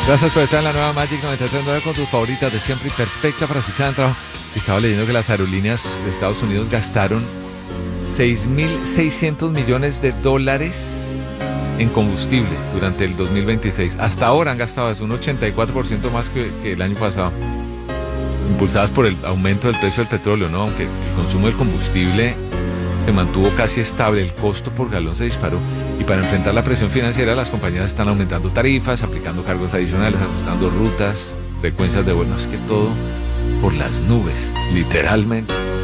Gracias por estar en la nueva Magic 93.9 con tus favoritas de siempre y perfecta para escuchar en trabajo. Estaba leyendo que las aerolíneas de Estados Unidos gastaron $6.600 millones en combustible durante el 2026. Hasta ahora han gastado eso, un 84% más que el año pasado. Impulsadas por el aumento del precio del petróleo, ¿no? Aunque el consumo del combustible se mantuvo casi estable, el costo por galón se disparó. Y para enfrentar la presión financiera, las compañías están aumentando tarifas, aplicando cargos adicionales, ajustando rutas, frecuencias de vuelos, que todo por las nubes, literalmente.